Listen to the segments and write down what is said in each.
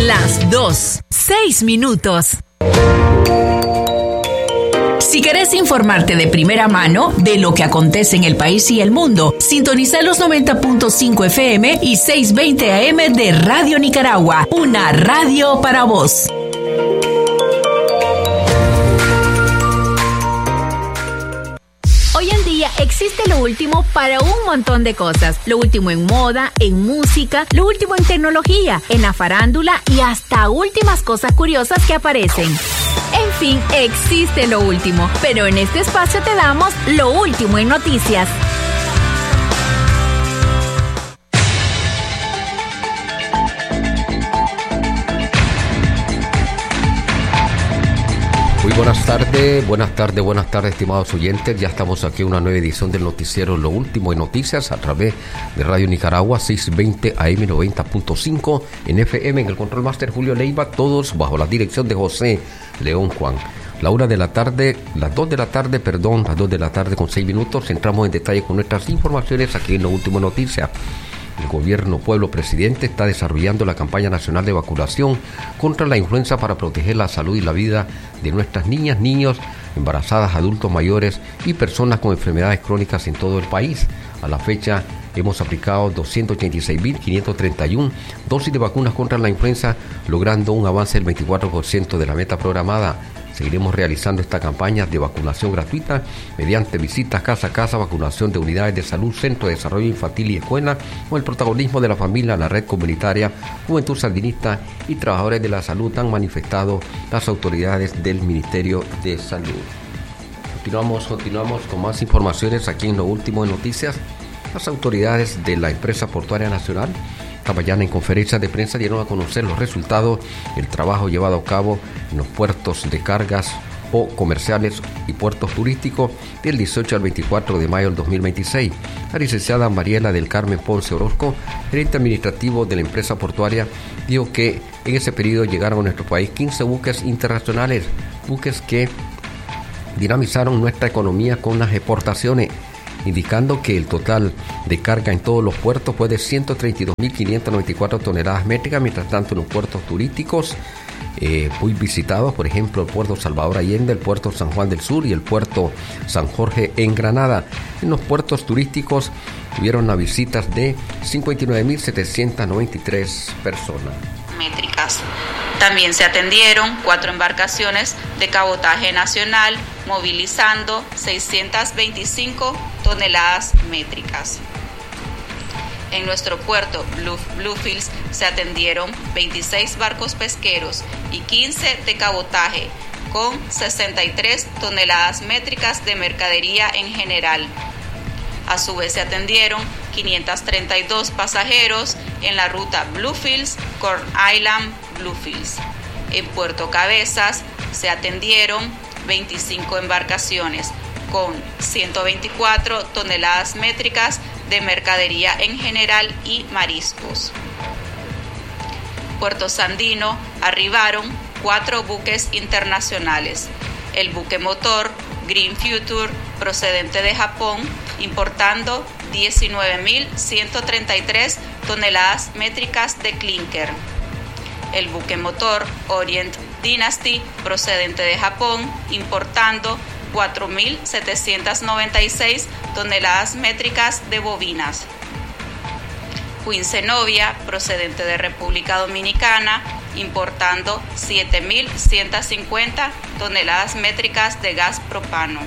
Las 2:06. Si querés informarte de primera mano de lo que acontece en el país y el mundo, sintoniza los 90.5 FM y 620 AM de Radio Nicaragua, una radio para vos. Hoy en día existe lo último para un montón de cosas. Lo último en moda, en música, lo último en tecnología, en la farándula y hasta últimas cosas curiosas que aparecen. En fin, existe lo último, pero en este espacio te damos lo último en noticias. Muy buenas tardes, estimados oyentes. Ya estamos aquí en una nueva edición del noticiero Lo Último en Noticias a través de Radio Nicaragua 620 AM 90.5 en FM, en el Control Master Julio Leiva, todos bajo la dirección de José León Juan. Las 2 de la tarde con 6 minutos, entramos en detalle con nuestras informaciones aquí en Lo Último en Noticias. El gobierno Pueblo Presidente está desarrollando la campaña nacional de vacunación contra la influenza para proteger la salud y la vida de nuestras niñas, niños, embarazadas, adultos mayores y personas con enfermedades crónicas en todo el país. A la fecha hemos aplicado 286.531 dosis de vacunas contra la influenza, logrando un avance del 24% de la meta programada. Seguiremos realizando esta campaña de vacunación gratuita mediante visitas casa a casa, vacunación de unidades de salud, centro de desarrollo infantil y escuela, con el protagonismo de la familia, la red comunitaria, Juventud Sandinista y trabajadores de la salud, han manifestado las autoridades del Ministerio de Salud. Continuamos con más informaciones aquí en Lo Último en Noticias. Las autoridades de la empresa portuaria nacional esta mañana en conferencia de prensa dieron a conocer los resultados del trabajo llevado a cabo en los puertos de cargas o comerciales y puertos turísticos del 18 al 24 de mayo del 2026. La licenciada Mariela del Carmen Ponce Orozco, gerente administrativo de la empresa portuaria, dijo que en ese periodo llegaron a nuestro país 15 buques internacionales, buques que dinamizaron nuestra economía con las exportaciones, indicando que el total de carga en todos los puertos fue de 132.594 toneladas métricas. Mientras tanto, en los puertos turísticos muy visitados, por ejemplo, el puerto Salvador Allende, el puerto San Juan del Sur y el puerto San Jorge en Granada. En los puertos turísticos tuvieron las visitas de 59.793 personas. Métricas. También se atendieron 4 embarcaciones de cabotaje nacional, movilizando 625 toneladas métricas. En nuestro puerto Bluefields se atendieron 26 barcos pesqueros y 15 de cabotaje, con 63 toneladas métricas de mercadería en general. A su vez se atendieron 532 pasajeros en la ruta Bluefields-Corn Island-Bluefields. En Puerto Cabezas se atendieron 25 embarcaciones con 124 toneladas métricas de mercadería en general y mariscos. Puerto Sandino arribaron 4 buques internacionales. El buque motor Green Future, procedente de Japón, importando 19.133 toneladas métricas de clinker. El buque motor Orient Dynasty, procedente de Japón, importando 4.796 toneladas métricas de bovinas. Queen Zenobia, procedente de República Dominicana, importando 7.150 toneladas métricas de gas propano.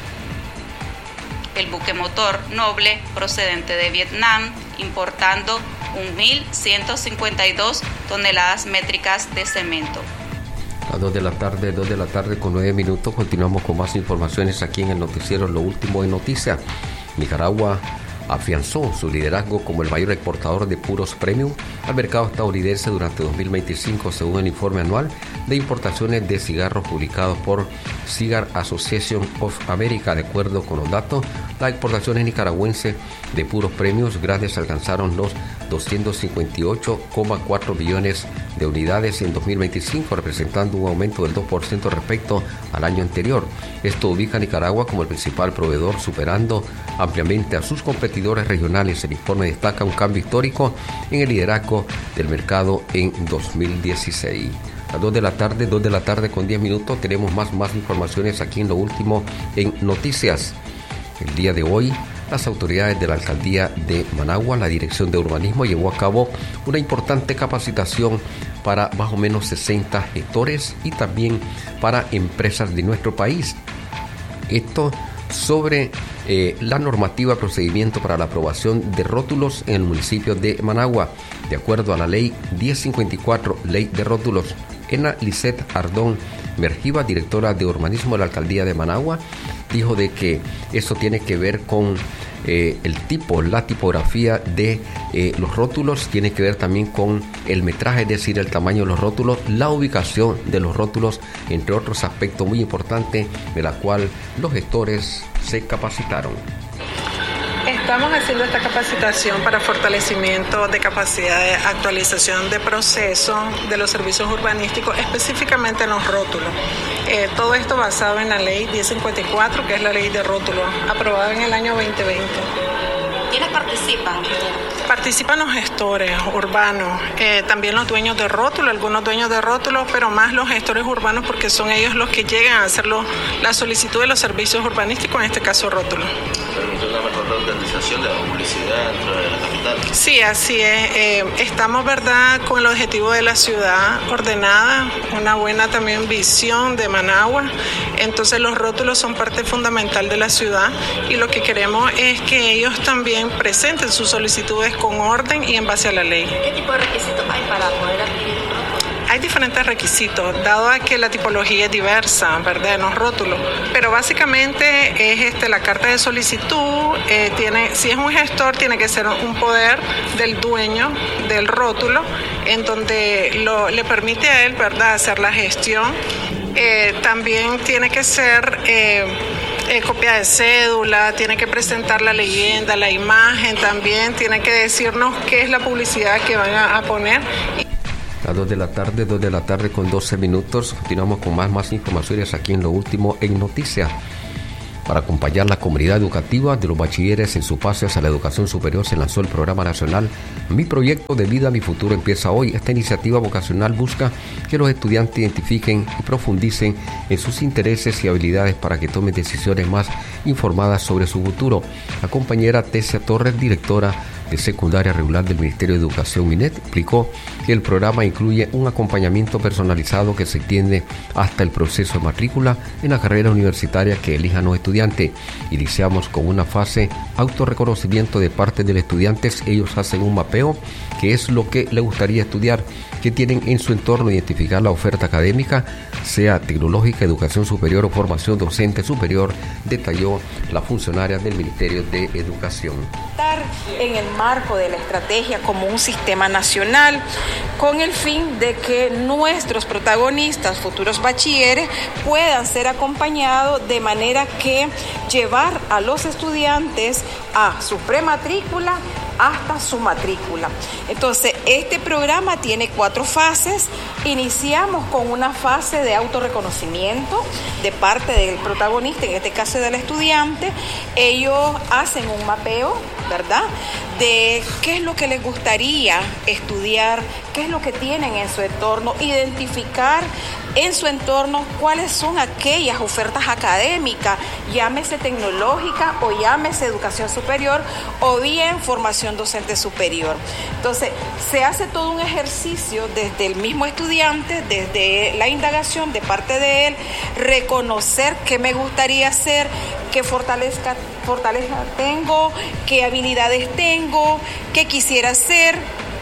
El buque motor Noble, procedente de Vietnam, importando 1.152 toneladas métricas de cemento. A 2 de la tarde con 9 minutos, continuamos con más informaciones aquí en el noticiero Lo Último en Noticias. Nicaragua afianzó su liderazgo como el mayor exportador de puros premium al mercado estadounidense durante 2025, según el informe anual de importaciones de cigarros publicado por Cigar Association of America. De acuerdo con los datos, las exportaciones nicaragüenses de puros premios grandes alcanzaron los 258,4 millones de unidades en 2025, representando un aumento del 2% respecto al año anterior. Esto ubica a Nicaragua como el principal proveedor, superando ampliamente a sus competidores competidores regionales. El informe destaca un cambio histórico en el liderazgo del mercado en 2016. A 2 de la tarde con 10 minutos, tenemos más informaciones aquí en lo último en noticias. El día de hoy, las autoridades de la Alcaldía de Managua, la Dirección de Urbanismo, llevó a cabo una importante capacitación para más o menos 60 gestores y también para empresas de nuestro país. Esto sobre la normativa procedimiento para la aprobación de rótulos en el municipio de Managua. De acuerdo a la ley 1054, ley de rótulos, Ena Lisette Ardón Merjiva, directora de urbanismo de la Alcaldía de Managua, dijo de que eso tiene que ver con la tipografía de los rótulos, tiene que ver también con el metraje, es decir, el tamaño de los rótulos, la ubicación de los rótulos, entre otros aspectos muy importantes de la cual los gestores se capacitaron. Estamos haciendo esta capacitación para fortalecimiento de capacidad de actualización de proceso de los servicios urbanísticos, específicamente en los rótulos. Todo esto basado en la ley 1054, que es la ley de rótulos, aprobada en el año 2020. ¿Quiénes participan? Participan los gestores urbanos, también los dueños de rótulos, algunos dueños de rótulos, pero más los gestores urbanos porque son ellos los que llegan a hacer la solicitud de los servicios urbanísticos, en este caso rótulos. ¿Permite una mejor organización de la publicidad dentro de la capital? Sí, así es. Estamos, ¿verdad?, con el objetivo de la ciudad ordenada, una buena también visión de Managua. Entonces los rótulos son parte fundamental de la ciudad y lo que queremos es que ellos también presenten sus solicitudes con orden y en base a la ley. ¿Qué tipo de requisitos hay para poder adquirir un rótulo? Hay diferentes requisitos, dado a que la tipología es diversa, ¿verdad?, en los rótulos. Pero básicamente es la carta de solicitud, si es un gestor, tiene que ser un poder del dueño del rótulo, en donde le permite a él, ¿verdad?, hacer la gestión. También tiene que ser copia de cédula, tiene que presentar la leyenda, la imagen, también tiene que decirnos qué es la publicidad que van a poner. A 2 de la tarde con 12 minutos, continuamos con más informaciones aquí en lo último en noticias. Para acompañar la comunidad educativa de los bachilleres en su paso hacia la educación superior, se lanzó el programa nacional Mi Proyecto de Vida, Mi Futuro Empieza Hoy. Esta iniciativa vocacional busca que los estudiantes identifiquen y profundicen en sus intereses y habilidades para que tomen decisiones más informadas sobre su futuro. La compañera Tesia Torres, directora de secundaria regular del Ministerio de Educación MINET, explicó que el programa incluye un acompañamiento personalizado que se extiende hasta el proceso de matrícula en la carrera universitaria que elijan los estudiantes. Iniciamos con una fase autorreconocimiento de parte de los estudiantes. Ellos hacen un mapeo, que es lo que les gustaría estudiar, que tienen en su entorno, identificar la oferta académica, sea tecnológica, educación superior o formación docente superior, detalló la funcionaria del Ministerio de Educación. En el marco de la estrategia como un sistema nacional, con el fin de que nuestros protagonistas, futuros bachilleres, puedan ser acompañados de manera que llevar a los estudiantes a su prematrícula hasta su matrícula. Entonces, este programa tiene 4 fases. Iniciamos con una fase de autorreconocimiento de parte del protagonista, en este caso del estudiante. Ellos hacen un mapeo, ¿verdad?, de qué es lo que les gustaría estudiar, qué es lo que tienen en su entorno, identificar en su entorno cuáles son aquellas ofertas académicas, llámese tecnológica o llámese educación superior o bien formación docente superior. Entonces, se hace todo un ejercicio desde el mismo estudiante, desde la indagación de parte de él, reconocer qué me gustaría hacer, qué fortaleza tengo, qué habilidades tengo, qué quisiera hacer,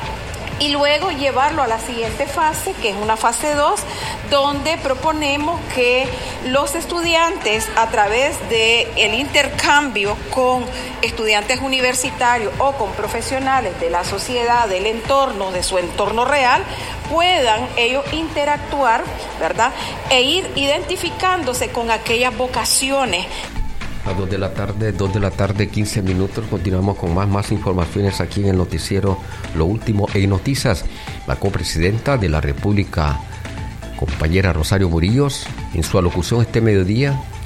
y luego llevarlo a la siguiente fase, que es una fase 2, donde proponemos que los estudiantes, a través del intercambio con estudiantes universitarios o con profesionales de la sociedad, del entorno, de su entorno real, puedan ellos interactuar, ¿verdad?, e ir identificándose con aquellas vocaciones. A 2 de la tarde, 15 minutos, continuamos con más informaciones aquí en el noticiero Lo Último en Noticias. La copresidenta de la República, compañera Rosario Murillos, en su alocución este mediodía,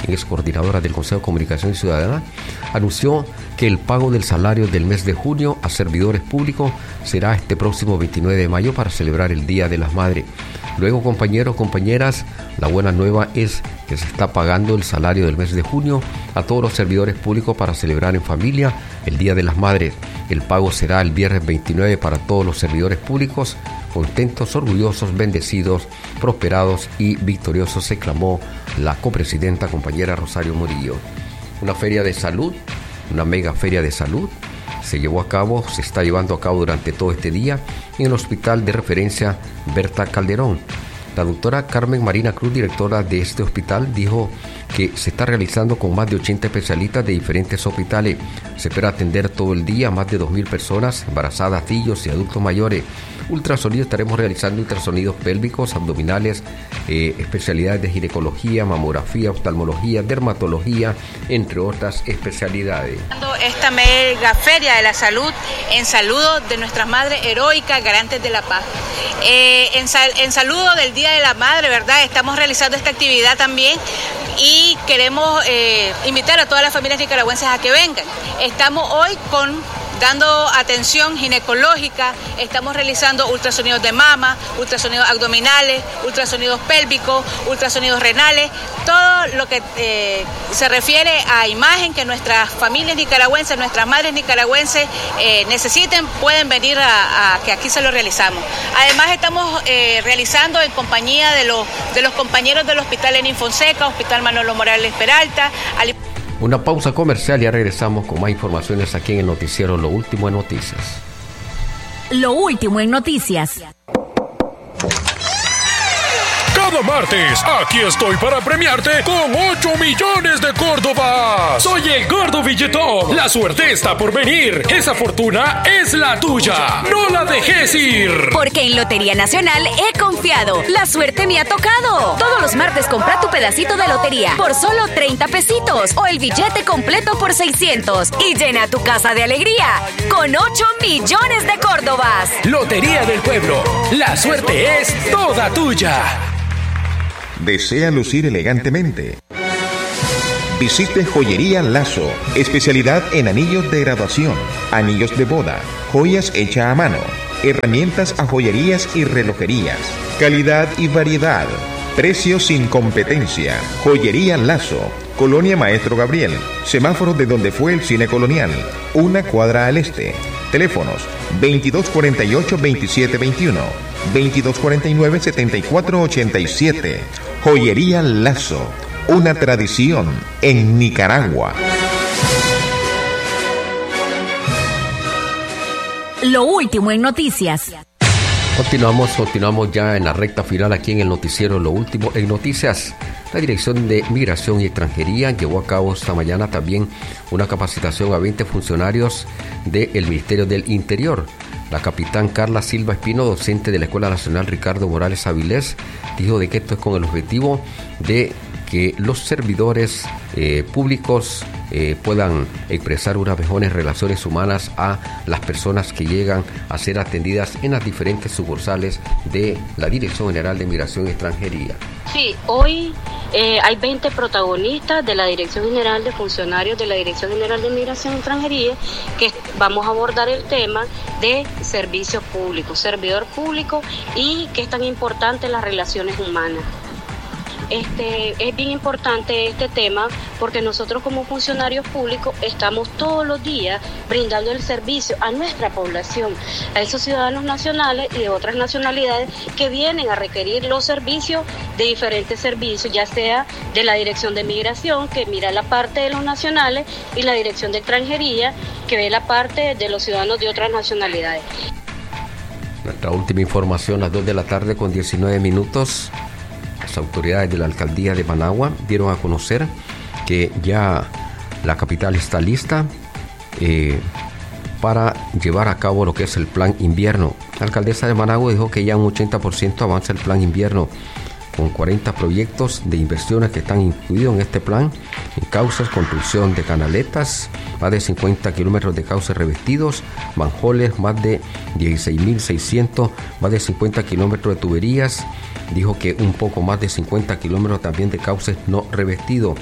es coordinadora del Consejo de Comunicación Ciudadana, anunció que el pago del salario del mes de junio a servidores públicos será este próximo 29 de mayo para celebrar el Día de las Madres. Luego, compañeros, compañeras, la buena nueva es que se está pagando el salario del mes de junio a todos los servidores públicos para celebrar en familia el Día de las Madres. El pago será el viernes 29 para todos los servidores públicos, contentos, orgullosos, bendecidos, prosperados y victoriosos, exclamó la copresidenta, compañera Rosario Murillo. Una feria de salud, una mega feria de salud, se está llevando a cabo durante todo este día en el hospital de referencia Berta Calderón. La doctora Carmen Marina Cruz, directora de este hospital, dijo que se está realizando con más de 80 especialistas de diferentes hospitales. Se espera atender todo el día a más de 2.000 personas, embarazadas, niños y adultos mayores. Ultrasonido, estaremos realizando ultrasonidos pélvicos, abdominales, especialidades de ginecología, mamografía, oftalmología, dermatología, entre otras especialidades. Esta mega feria de la salud en saludo de nuestras madres heroicas, garantes de la paz. En saludo del Día de la Madre, ¿verdad? Estamos realizando esta actividad también y queremos invitar a todas las familias nicaragüenses a que vengan. Estamos hoy dando atención ginecológica, estamos realizando ultrasonidos de mama, ultrasonidos abdominales, ultrasonidos pélvicos, ultrasonidos renales, todo lo que se refiere a imagen que nuestras familias nicaragüenses, nuestras madres nicaragüenses necesiten, pueden venir a que aquí se lo realizamos. Además estamos realizando en compañía de los compañeros del Hospital Lenín Fonseca, Hospital Manolo Morales Peralta. Una pausa comercial y ya regresamos con más informaciones aquí en el noticiero Lo Último en Noticias. Lo Último en Noticias. Cada martes, aquí estoy para premiarte con 8 millones de córdobas. Soy el Gordo Billetón. La suerte está por venir. Esa fortuna es la tuya. No la dejes ir. Porque en Lotería Nacional he confiado. La suerte me ha tocado. Todos los martes compra tu pedacito de lotería por solo 30 pesitos o el billete completo por 600 y llena tu casa de alegría con 8 millones de córdobas. Lotería del Pueblo. La suerte es toda tuya. ¿Desea lucir elegantemente? Visite Joyería Lazo, especialidad en anillos de graduación, anillos de boda, joyas hechas a mano, herramientas a joyerías y relojerías, calidad y variedad, precios sin competencia. Joyería Lazo, Colonia Maestro Gabriel, semáforo de donde fue el Cine Colonial, una cuadra al este. Teléfonos 2248-2721, 2249-7487. Joyería Lazo, una tradición en Nicaragua. Lo Último en Noticias. Continuamos ya en la recta final aquí en el noticiero Lo Último en Noticias. La Dirección de Migración y Extranjería llevó a cabo esta mañana también una capacitación a 20 funcionarios del Ministerio del Interior. La capitán Carla Silva Espino, docente de la Escuela Nacional Ricardo Morales Avilés, dijo de que esto es con el objetivo de que los servidores públicos puedan expresar unas mejores relaciones humanas a las personas que llegan a ser atendidas en las diferentes sucursales de la Dirección General de Migración y Extranjería. Sí, hoy hay 20 protagonistas de la Dirección General de Funcionarios de la Dirección General de Migración y Extranjería que vamos a abordar el tema de servicios públicos, servidor público y qué es tan importante las relaciones humanas. Es bien importante este tema porque nosotros como funcionarios públicos estamos todos los días brindando el servicio a nuestra población, a esos ciudadanos nacionales y de otras nacionalidades que vienen a requerir los servicios de diferentes servicios, ya sea de la Dirección de Migración, que mira la parte de los nacionales, y la Dirección de Extranjería, que ve la parte de los ciudadanos de otras nacionalidades. Nuestra última información, las 2 de la tarde con 19 minutos. Las autoridades de la alcaldía de Managua dieron a conocer que ya la capital está lista para llevar a cabo lo que es el plan invierno. La alcaldesa de Managua dijo que ya un 80% avanza el plan invierno, con 40 proyectos de inversiones que están incluidos en este plan, en cauces, construcción de canaletas, más de 50 kilómetros de cauces revestidos, manjoles, más de 16.600, más de 50 kilómetros de tuberías. Dijo que un poco más de 50 kilómetros también de cauces no revestidos.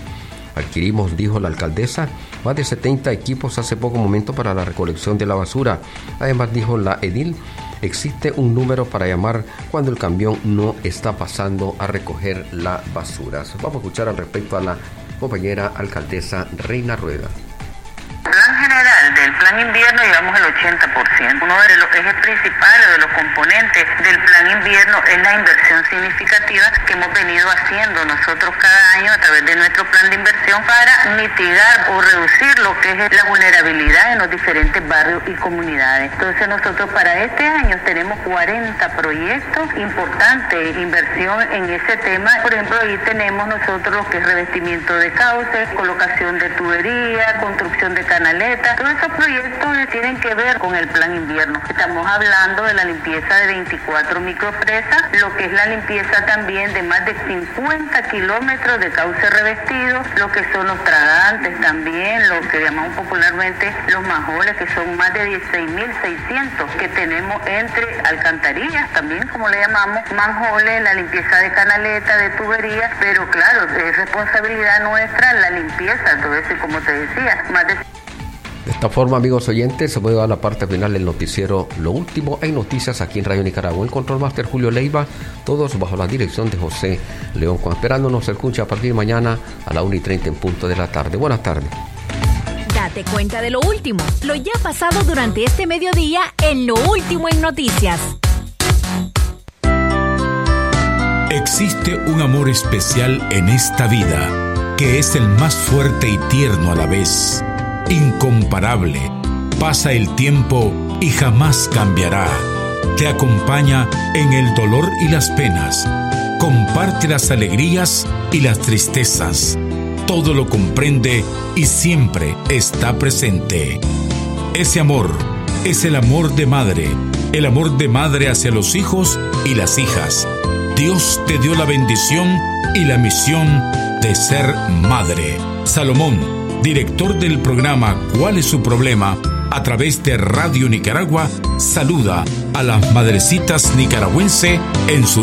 Adquirimos, dijo la alcaldesa, más de 70 equipos hace poco momento para la recolección de la basura. Además, dijo la edil, existe un número para llamar cuando el camión no está pasando a recoger la basura. Vamos a escuchar al respecto a la compañera alcaldesa Reina Rueda. El plan general del plan invierno llevamos el 80%. Uno de los ejes principales, de los componentes del plan invierno es la inversión significativa que hemos venido haciendo nosotros cada año a través de nuestro plan de inversión para mitigar o reducir lo que es la vulnerabilidad en los diferentes barrios y comunidades. Entonces nosotros para este año tenemos 40 proyectos importantes, inversión en ese tema. Por ejemplo, ahí tenemos nosotros lo que es revestimiento de cauces, colocación de tubería, construcción de canaletas. Todos esos proyectos tienen que ver con el plan invierno. Estamos hablando de la limpieza de 24 micropresas, lo que es la limpieza también de más de 50 kilómetros de cauce revestido, lo que son los tragantes también, lo que llamamos popularmente los majoles, que son más de 16.600 que tenemos entre alcantarillas, también como le llamamos, manjoles, la limpieza de canaleta, de tubería, pero claro, es responsabilidad nuestra la limpieza, todo eso, como te decía, más de... De esta forma, amigos oyentes, se puede dar la parte final del noticiero Lo Último. Hay noticias aquí en Radio Nicaragua. El Control Master Julio Leiva, todos bajo la dirección de José León Juan. Esperándonos se escucha a partir de mañana a la 1:30 en punto de la tarde. Buenas tardes. Date cuenta de lo último, lo ya pasado durante este mediodía en Lo Último en Noticias. Existe un amor especial en esta vida, que es el más fuerte y tierno a la vez. Incomparable, pasa el tiempo y jamás cambiará. Te acompaña en el dolor y las penas, comparte las alegrías y las tristezas, todo lo comprende y siempre está presente. Ese amor es el amor de madre hacia los hijos y las hijas. Dios te dio la bendición y la misión de ser madre. Salomón, director del programa ¿Cuál es su problema?, a través de Radio Nicaragua, saluda a las madrecitas nicaragüenses en su